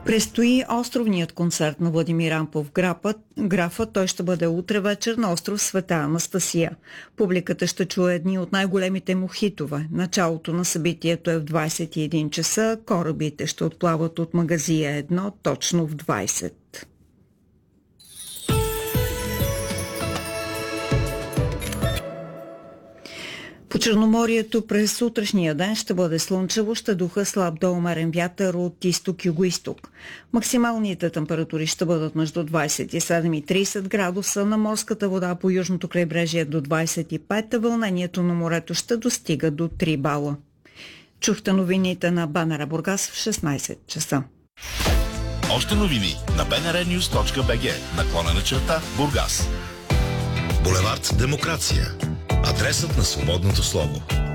Предстои островният концерт на Владимир Ампов графа. Той ще бъде утре вечер на остров Света Анастасия. Публиката ще чуе едни от най-големите му хитове. Началото на събитието е в 21 часа. Корабите ще отплават от Магазия 1 точно в 20. По Черноморието през сутрешния ден ще бъде слънчево, ще духа слаб до умерен вятър от изток-юго-исток. Максималните температури ще бъдат между 27 и 30 градуса, на морската вода по южното крайбрежие до 25, а вълнението на морето ще достига до 3 бала. Чухте новините на БНР Бургас в 16 часа. Още новини на bnrnews.bg/Бургас. Булевард Демокрация. Адресът на свободното слово.